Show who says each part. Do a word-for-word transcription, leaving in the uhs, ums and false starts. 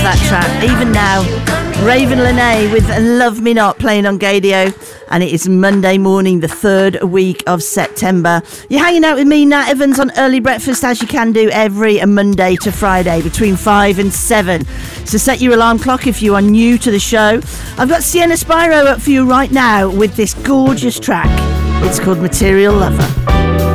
Speaker 1: That track, even now, Raven Lene with Love Me Not playing on Gadio, and it is Monday morning, the third week of September. You're hanging out with me, Nat Evans, on Early Breakfast, as you can do every Monday to Friday between five and seven. So set your alarm clock if you are new to the show. I've got Sienna Spyro up for you right now with this gorgeous track. It's called Material Lover.